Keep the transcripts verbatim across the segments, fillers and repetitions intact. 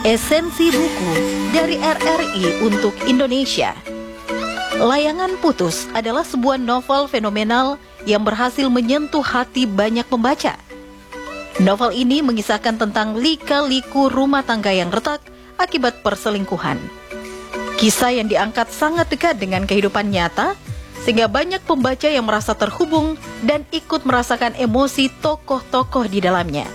Esensi buku dari R R I untuk Indonesia. Layangan Putus adalah sebuah novel fenomenal yang berhasil menyentuh hati banyak pembaca. Novel ini mengisahkan tentang lika-liku rumah tangga yang retak akibat perselingkuhan. Kisah yang diangkat sangat dekat dengan kehidupan nyata, sehingga banyak pembaca yang merasa terhubung dan ikut merasakan emosi tokoh-tokoh di dalamnya.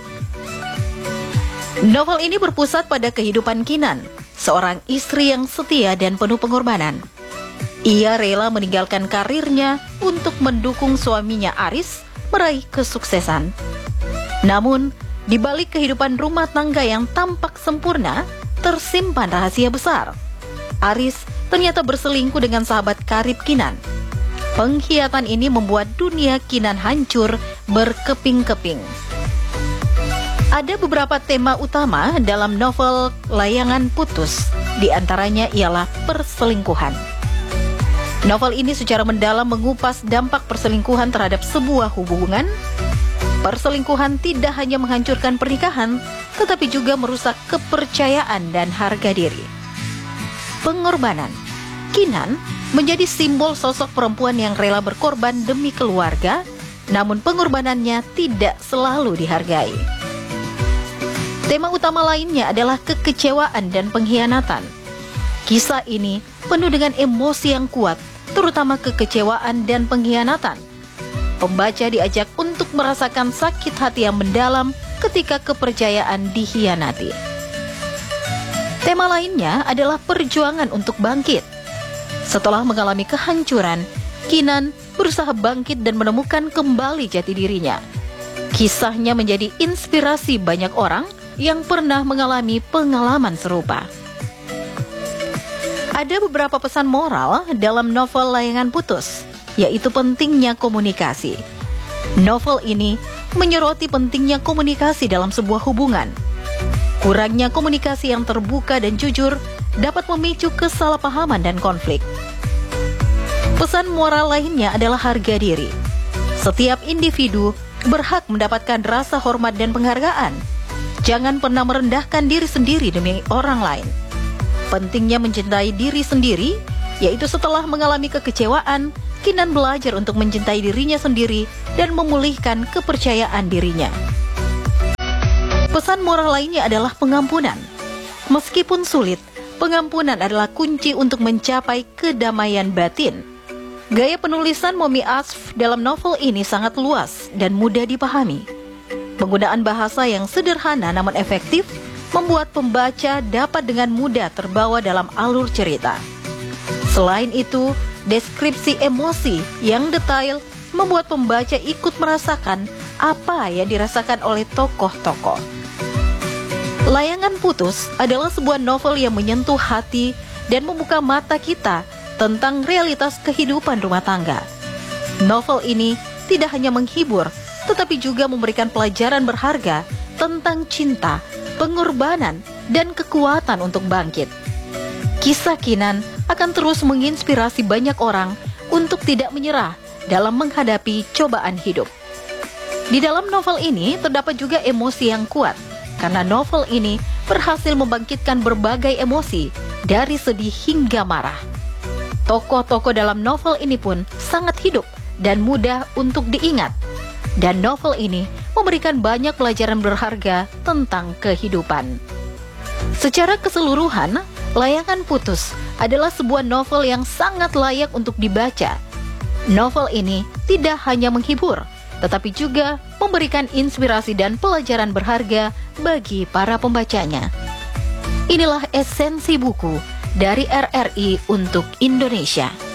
Novel ini berpusat pada kehidupan Kinan, seorang istri yang setia dan penuh pengorbanan. Ia rela meninggalkan karirnya untuk mendukung suaminya Aris meraih kesuksesan. Namun, di balik kehidupan rumah tangga yang tampak sempurna, tersimpan rahasia besar. Aris ternyata berselingkuh dengan sahabat karib Kinan. Pengkhianatan ini membuat dunia Kinan hancur berkeping-keping. Ada beberapa tema utama dalam novel Layangan Putus, di antaranya ialah perselingkuhan. Novel ini secara mendalam mengupas dampak perselingkuhan terhadap sebuah hubungan. Perselingkuhan tidak hanya menghancurkan pernikahan, tetapi juga merusak kepercayaan dan harga diri. Pengorbanan. Kinan menjadi simbol sosok perempuan yang rela berkorban demi keluarga, namun pengorbanannya tidak selalu dihargai. Tema utama lainnya adalah kekecewaan dan pengkhianatan. Kisah ini penuh dengan emosi yang kuat, terutama kekecewaan dan pengkhianatan. Pembaca diajak untuk merasakan sakit hati yang mendalam ketika kepercayaan dikhianati. Tema lainnya adalah perjuangan untuk bangkit. Setelah mengalami kehancuran, Kinan berusaha bangkit dan menemukan kembali jati dirinya. Kisahnya menjadi inspirasi banyak orang yang pernah mengalami pengalaman serupa. Ada beberapa pesan moral dalam novel Layangan Putus, yaitu pentingnya komunikasi. Novel ini menyoroti pentingnya komunikasi dalam sebuah hubungan. Kurangnya komunikasi yang terbuka dan jujur dapat memicu kesalahpahaman dan konflik. Pesan moral lainnya adalah harga diri. Setiap individu berhak mendapatkan rasa hormat dan penghargaan. Jangan pernah merendahkan diri sendiri demi orang lain. Pentingnya mencintai diri sendiri, yaitu setelah mengalami kekecewaan, Kinan belajar untuk mencintai dirinya sendiri dan memulihkan kepercayaan dirinya. Pesan moral lainnya adalah pengampunan. Meskipun sulit, pengampunan adalah kunci untuk mencapai kedamaian batin. Gaya penulisan Momi Asf dalam novel ini sangat luas dan mudah dipahami. Penggunaan bahasa yang sederhana namun efektif membuat pembaca dapat dengan mudah terbawa dalam alur cerita. Selain itu, deskripsi emosi yang detail membuat pembaca ikut merasakan apa yang dirasakan oleh tokoh-tokoh. Layangan Putus adalah sebuah novel yang menyentuh hati dan membuka mata kita tentang realitas kehidupan rumah tangga. Novel ini tidak hanya menghibur, tetapi juga memberikan pelajaran berharga tentang cinta, pengorbanan, dan kekuatan untuk bangkit. Kisah Kinan akan terus menginspirasi banyak orang untuk tidak menyerah dalam menghadapi cobaan hidup. Di dalam novel ini terdapat juga emosi yang kuat, karena novel ini berhasil membangkitkan berbagai emosi dari sedih hingga marah. Tokoh-tokoh dalam novel ini pun sangat hidup dan mudah untuk diingat. Dan novel ini memberikan banyak pelajaran berharga tentang kehidupan. Secara keseluruhan, Layangan Putus adalah sebuah novel yang sangat layak untuk dibaca. Novel ini tidak hanya menghibur, tetapi juga memberikan inspirasi dan pelajaran berharga bagi para pembacanya. Inilah esensi buku dari R R I untuk Indonesia.